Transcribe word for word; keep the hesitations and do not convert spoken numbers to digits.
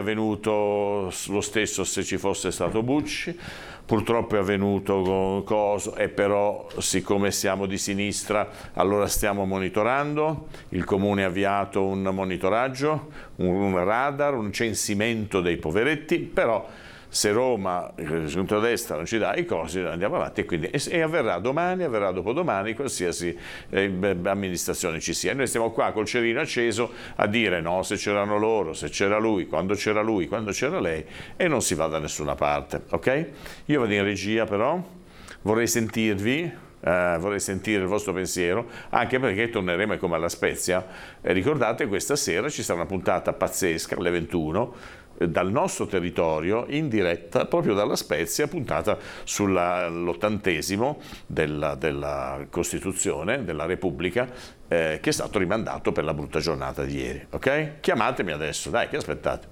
avvenuto lo stesso se ci fosse stato Bucci, purtroppo è avvenuto con Coso, e però siccome siamo di sinistra allora stiamo monitorando, il Comune ha avviato un monitoraggio, un radar, un censimento dei poveretti, però se Roma, il centrodestra, non ci dà i cosi, andiamo avanti, e, quindi, e, e avverrà domani, avverrà dopodomani, qualsiasi eh, amministrazione ci sia. Noi stiamo qua col cerino acceso a dire no, se c'erano loro, se c'era lui, quando c'era lui, quando c'era lei, e non si va da nessuna parte, ok? Io vado in regia però, vorrei sentirvi. Uh, vorrei sentire il vostro pensiero, anche perché torneremo come alla Spezia. Eh, ricordate, questa sera ci sarà una puntata pazzesca alle ventuno eh, dal nostro territorio, in diretta proprio dalla Spezia, puntata sull'ottantesimo della, della Costituzione della Repubblica, eh, che è stato rimandato per la brutta giornata di ieri. Ok? Chiamatemi adesso, dai, che aspettate?